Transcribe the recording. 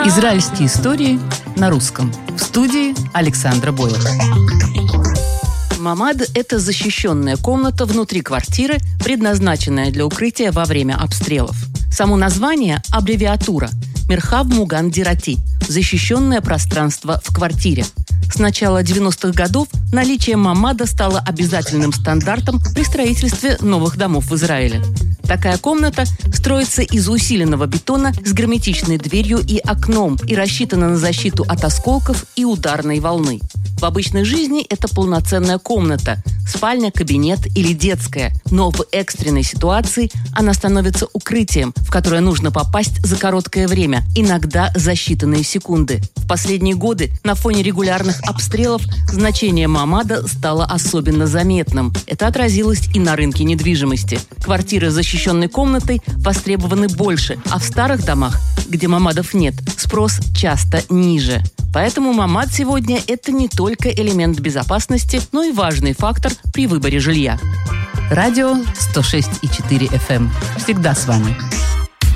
Израильские истории на русском. В студии Александра Бойлова. Мамад – это защищенная комната внутри квартиры, предназначенная для укрытия во время обстрелов. Само название – аббревиатура «Мерхав Муган Дирати» – защищенное пространство в квартире. С начала 90-х годов наличие мамада стало обязательным стандартом при строительстве новых домов в Израиле. Такая комната строится из усиленного бетона с герметичной дверью и окном и рассчитана на защиту от осколков и ударной волны. В обычной жизни это полноценная комната – спальня, кабинет или детская. Но в экстренной ситуации она становится укрытием, в которое нужно попасть за короткое время, иногда за считанные секунды. В последние годы на фоне регулярных обстрелов значение мамада стало особенно заметным. Это отразилось и на рынке недвижимости. Квартиры с защищенной комнатой востребованы больше, а в старых домах, где мамадов нет, спрос часто ниже. Поэтому мамад сегодня – это не только элемент безопасности, но и важный фактор при выборе жилья. Радио 106,4 FM. Всегда с вами.